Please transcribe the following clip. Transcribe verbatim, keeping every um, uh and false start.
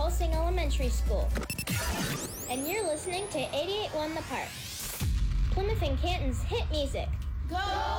Helsing Elementary School. And you're listening to eighty-eight point one The Park, Plymouth and Canton's hit music. Go